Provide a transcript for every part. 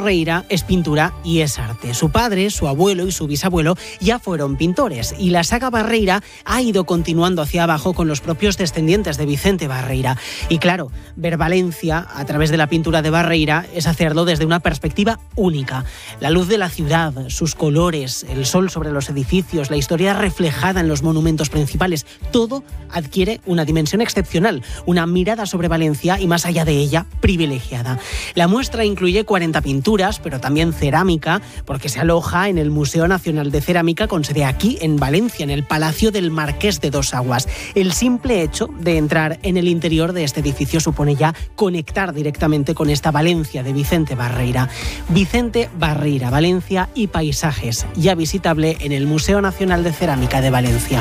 Barreira es pintura y es arte. Su padre, su abuelo y su bisabuelo ya fueron pintores y la saga Barreira ha ido continuando hacia abajo con los propios descendientes de Vicente Barreira. Y claro, ver Valencia a través de la pintura de Barreira es hacerlo desde una perspectiva única. La luz de la ciudad, sus colores, el sol sobre los edificios, la historia reflejada en los monumentos principales, todo adquiere una dimensión excepcional, una mirada sobre Valencia y más allá de ella, privilegiada. La muestra incluye 40 pinturas, pero también cerámica, porque se aloja en el Museo Nacional de Cerámica, con sede aquí en Valencia, en el Palacio del Marqués de Dos Aguas. El simple hecho de entrar en el interior de este edificio supone ya conectar directamente con esta Valencia de Vicente Barreira. Vicente Barreira, Valencia y paisajes, ya visitable en el Museo Nacional de Cerámica de Valencia.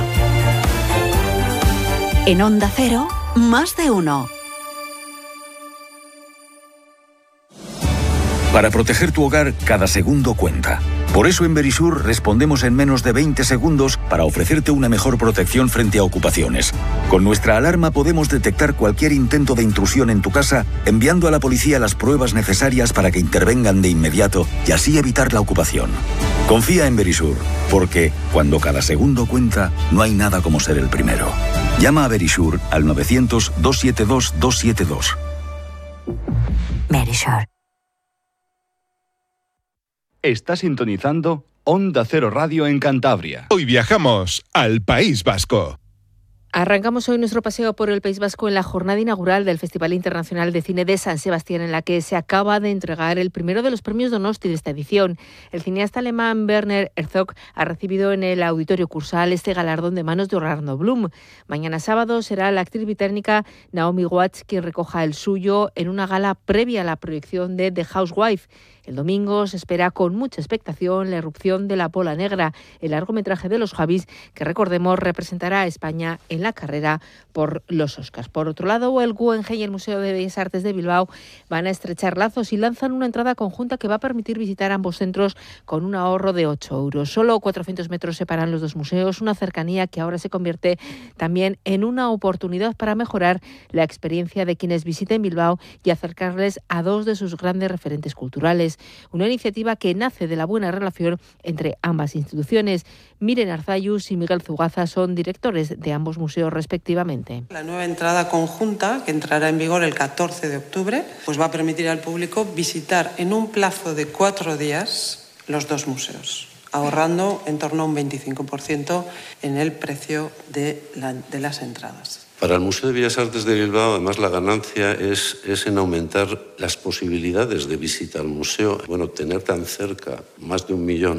En Onda Cero, más de uno. Para proteger tu hogar, cada segundo cuenta. Por eso en Verisur respondemos en menos de 20 segundos para ofrecerte una mejor protección frente a ocupaciones. Con nuestra alarma podemos detectar cualquier intento de intrusión en tu casa, enviando a la policía las pruebas necesarias para que intervengan de inmediato y así evitar la ocupación. Confía en Verisur, porque cuando cada segundo cuenta, no hay nada como ser el primero. Llama a Verisur al 900-272-272. Verisur. Está sintonizando Onda Cero Radio en Cantabria. Hoy viajamos al País Vasco. Arrancamos hoy nuestro paseo por el País Vasco en la jornada inaugural del Festival Internacional de Cine de San Sebastián, en la que se acaba de entregar el primero de los premios Donosti de esta edición. El cineasta alemán Werner Herzog ha recibido en el Auditorio Cursal este galardón de manos de Orlando Bloom. Mañana sábado será la actriz británica Naomi Watts quien recoja el suyo en una gala previa a la proyección de The Housewife. El domingo se espera con mucha expectación la irrupción de La Bola Negra, el largometraje de los Javis, que recordemos representará a España en la carrera por los Oscars. Por otro lado, el Guggenheim y el Museo de Bellas Artes de Bilbao van a estrechar lazos y lanzan una entrada conjunta que va a permitir visitar ambos centros con un ahorro de 8 euros. Solo 400 metros separan los dos museos, una cercanía que ahora se convierte también en una oportunidad para mejorar la experiencia de quienes visiten Bilbao y acercarles a dos de sus grandes referentes culturales. Una iniciativa que nace de la buena relación entre ambas instituciones. Miren Arzayus y Miguel Zugaza son directores de ambos museos respectivamente. La nueva entrada conjunta, que entrará en vigor el 14 de octubre, pues va a permitir al público visitar en un plazo de 4 días los dos museos, ahorrando en torno a un 25% en el precio de las entradas. Para el Museo de Bellas Artes de Bilbao, además, la ganancia es en aumentar las posibilidades de visita al museo. Bueno, tener tan cerca más de 1 millón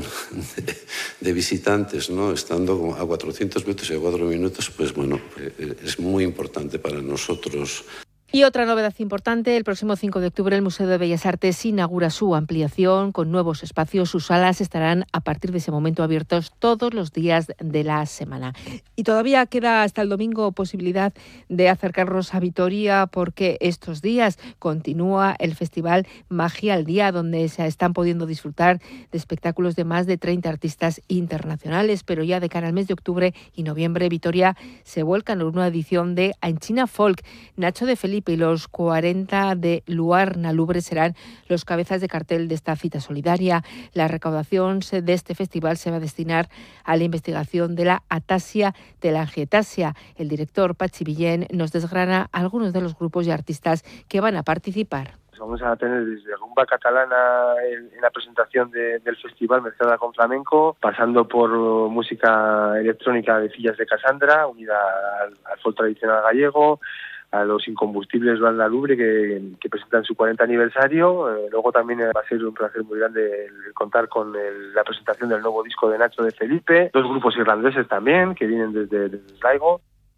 de visitantes, ¿no?, estando a 400 metros y a 4 minutos, pues bueno, es muy importante para nosotros. Y otra novedad importante, el próximo 5 de octubre el Museo de Bellas Artes inaugura su ampliación con nuevos espacios. Sus salas estarán a partir de ese momento abiertos todos los días de la semana. Y todavía queda hasta el domingo posibilidad de acercarnos a Vitoria, porque estos días continúa el Festival Magia al Día, donde se están pudiendo disfrutar de espectáculos de más de 30 artistas internacionales. Pero ya de cara al mes de octubre y noviembre, Vitoria se vuelca en una edición de Ainchina Folk. Nacho de Felipe y los 40 de Luar Nalubre serán los cabezas de cartel de esta cita solidaria. La recaudación de este festival se va a destinar a la investigación de la atasia telangiectasia. El director Patxi Villén nos desgrana algunos de los grupos y artistas que van a participar. Vamos a tener desde rumba catalana en la presentación del festival mezclada con flamenco, pasando por música electrónica de Fillas de Casandra, unida al folk tradicional gallego, a los Incombustibles Luar Nalubre que presentan su 40 aniversario. Luego también va a ser un placer muy grande el contar con la presentación del nuevo disco de Nacho de Felipe, 2 grupos irlandeses también que vienen desde Sligo.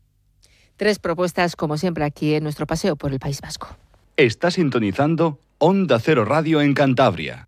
3 propuestas, como siempre, aquí en nuestro paseo por el País Vasco. Está sintonizando Onda Cero Radio en Cantabria.